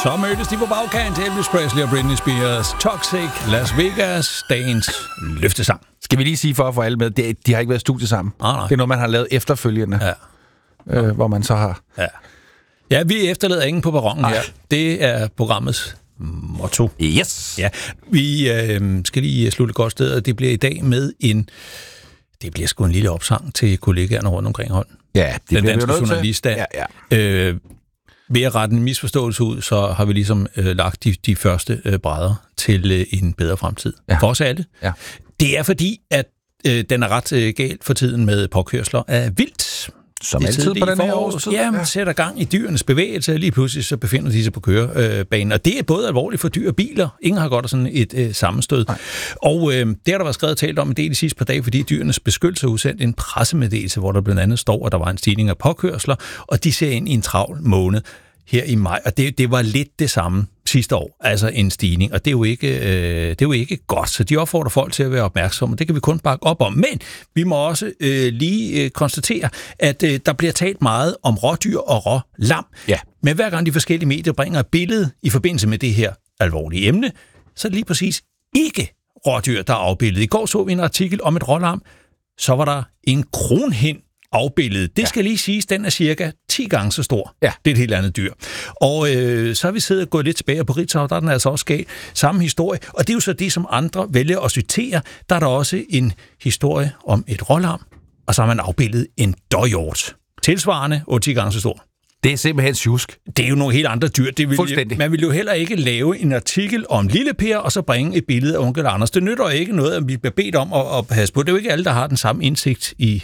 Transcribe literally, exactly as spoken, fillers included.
Så mødtes de på bagkant. Elvis Presley og Britney Spears. Toxic, Las Vegas, dagens løftesang. Skal vi lige sige for at få alle med, de, de har ikke været i studie sammen. Ah, nej. Det er noget, man har lavet efterfølgende, ja. øh, hvor man så har... Ja, ja vi efterlader ingen på perronen her. Det er programmets motto. Yes! Ja, vi øh, skal lige slutte godt sted, og det bliver i dag med en... Det bliver sgu en lille opsang til kollegaerne rundt omkring hånden. Ja, det Den bliver danske vi jo nødt journaliststand. Ja, ja. Øh, ved at rette en misforståelse ud, så har vi ligesom øh, lagt de, de første øh, brædder til øh, en bedre fremtid. Ja. For os alle. Ja. Det er fordi, at øh, den er ret øh, galt for tiden med påkørsler af vildt. Som det altid på den her årstid. Ja, man sætter gang i dyrenes bevægelse, og lige pludselig så befinder de sig på kørebanen. Og det er både alvorligt for dyr og biler. Ingen har godt af sådan et øh, sammenstød. Nej. Og øh, det har der været skrevet og talt om en del de sidste par dage, fordi dyrenes beskyttelse har udsendt en pressemeddelelse, hvor der blandt andet står, at der var en stigning af påkørsler, og de ser ind i en travl måned her i maj. Og det, det var lidt det samme sidste år, altså en stigning, og det er jo ikke, øh, det er jo ikke godt, så de opfordrer folk til at være opmærksomme, og det kan vi kun bakke op om. Men vi må også øh, lige øh, konstatere, at øh, der bliver talt meget om rådyr og rålam. Ja. Men hver gang de forskellige medier bringer et billede i forbindelse med det her alvorlige emne, så er det lige præcis ikke rådyr, der er afbildet. I går så vi en artikel om et rålam, så var der en kronhind afbilledet. Det ja. skal lige siges, den er cirka ti gange så stor. Ja. Det er et helt andet dyr. Og øh, så har vi siddet og gået lidt tilbage på Ritzau, der er den altså også galt. Samme historie. Og det er jo så det, som andre vælger at citere. Der er der også en historie om et rålam, og så har man afbildet en dåhjort. Tilsvarende otte ti gange så stor. Det er simpelthen sjusk. Det er jo nogle helt andre dyr. Det vil, Fuldstændig. Man vil jo heller ikke lave en artikel om Lille Per, og så bringe et billede af onkel Anders. Det nytter ikke noget, at vi bliver bedt om at, at passe på. Det er jo ikke alle, der har den samme indsigt i